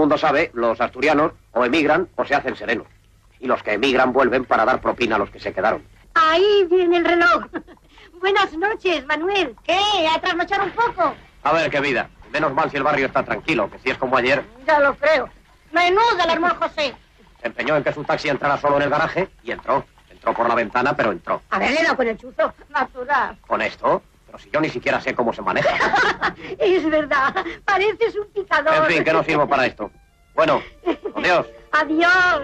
mundo sabe, los asturianos o emigran o se hacen serenos. Y los que emigran vuelven para dar propina a los que se quedaron. Ahí viene el reloj. Buenas noches, Manuel. ¿Qué? ¿A trasnochar un poco? A ver, qué vida. Menos mal si el barrio está tranquilo, que si es como ayer. Ya lo creo. Menuda el hermano José. Se empeñó en que su taxi entrara solo en el garaje y entró. Entró por la ventana, pero entró. A ver, le da con el chuzo. Natural. ¿Con esto? Pero si yo ni siquiera sé cómo se maneja. Es verdad. Pareces un picador. En fin, que no sirvo para esto. Bueno, adiós. Adiós.